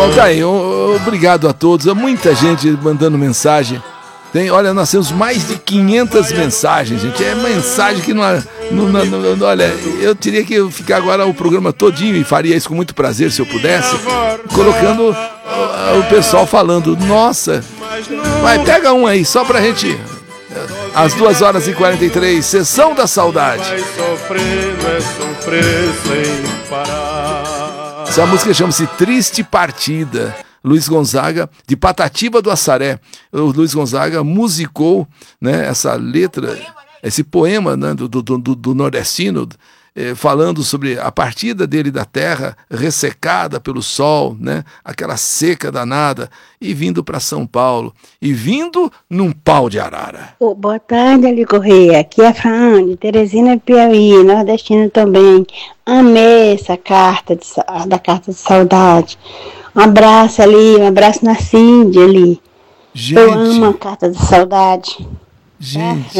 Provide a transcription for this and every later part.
Bom, tá aí, obrigado a todos, muita gente mandando mensagem. Olha, nós temos mais de 500 mensagens, gente. É mensagem que não, olha, eu teria que ficar agora o programa todinho, e faria isso com muito prazer se eu pudesse, colocando o pessoal falando. Nossa, vai, pega um aí, só pra gente... Às 2h43, Sessão da Saudade. Essa música chama-se Triste Partida. Luiz Gonzaga, de Patativa do Assaré. O Luiz Gonzaga musicou, né, essa letra, esse poema, né, do nordestino, falando sobre a partida dele da terra, ressecada pelo sol, né, aquela seca danada, e vindo para São Paulo, e vindo num pau de arara. Boa tarde, Ali Correia. Aqui é a Fran, de Teresina, Piauí, nordestino também. Amei essa carta da carta de saudade. Um abraço ali, um abraço na Cindy ali. Gente, eu amo a carta de saudade. Gente,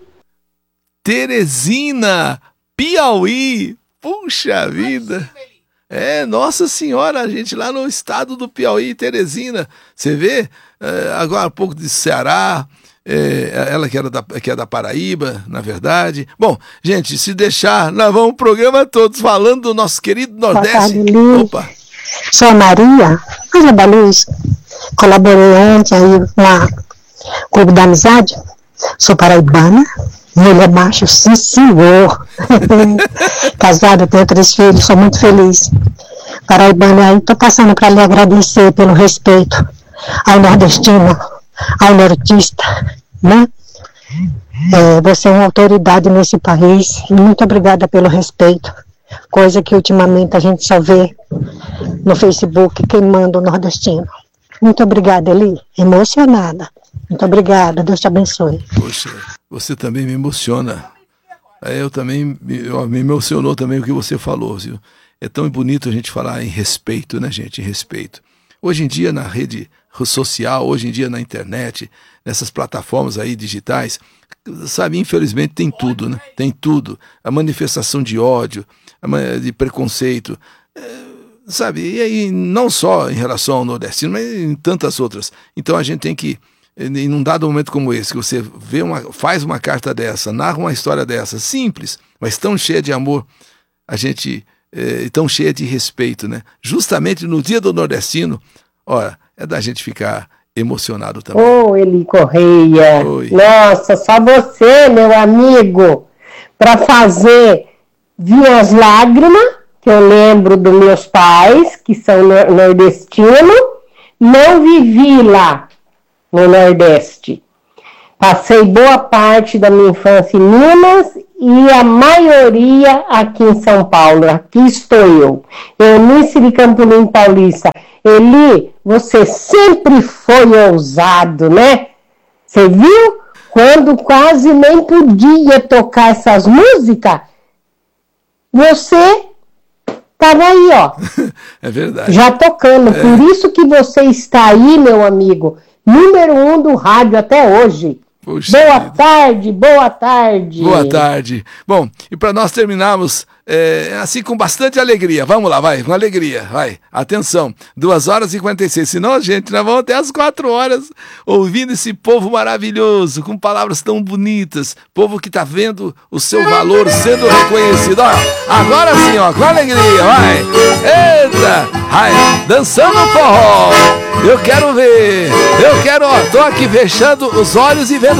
Teresina, Piauí, puxa vida. Nossa senhora, a gente lá no estado do Piauí, Teresina. Você vê, agora um pouco de Ceará, ela que é da Paraíba, na verdade. Bom, gente, se deixar, nós vamos o programa todos falando do nosso querido Nordeste. Opa! Sou a Maria da Luz, colaborei ontem aí com a Clube da Amizade, sou paraibana, mulher macho, sim senhor, casada, tenho 3 filhos, sou muito feliz, paraibana aí, estou passando para lhe agradecer pelo respeito ao nordestino, ao nortista, né? Você é uma autoridade nesse país, e muito obrigada pelo respeito. Coisa que ultimamente a gente só vê no Facebook queimando o nordestino. Muito obrigada, Eli. Emocionada. Muito obrigada. Deus te abençoe. Poxa, você também me emociona. Me emocionou também o que você falou, viu? É tão bonito a gente falar em respeito, né, gente? Em respeito. Hoje em dia, na rede social, hoje em dia na internet, nessas plataformas aí digitais, sabe, infelizmente tem tudo, né? Tem tudo. A manifestação de ódio, de preconceito, sabe? E aí, não só em relação ao nordestino, mas em tantas outras. Então a gente tem que, em um dado momento como esse, que você faz uma carta dessa, narra uma história dessa, simples, mas tão cheia de amor, tão cheia de respeito, né? Justamente no dia do nordestino, olha, é da gente ficar emocionado também. Eli Correia. Oi. Nossa, só você, meu amigo, para fazer vir as lágrimas, que eu lembro dos meus pais, que são nordestinos, não vivi lá no Nordeste. Passei boa parte da minha infância em Minas e a maioria aqui em São Paulo. Aqui estou eu, Eunice de Campolim Paulista. Eli, você sempre foi ousado, né? Você viu? Quando quase nem podia tocar essas músicas, você estava aí, ó. É verdade. Já tocando. Por isso que você está aí, meu amigo, número 1 do rádio até hoje. Puxa boa vida. tarde, boa tarde. Boa tarde. Bom, e para nós terminarmos assim com bastante alegria. Vamos lá, vai, com alegria, vai. Atenção, 2h56. Senão, gente, nós vamos até as 4h ouvindo esse povo maravilhoso, com palavras tão bonitas. Povo que tá vendo o seu valor sendo reconhecido. Ó, agora sim, ó, com alegria, vai. Eita, vai, dançando forró. Eu quero ver. Tô aqui fechando os olhos e vendo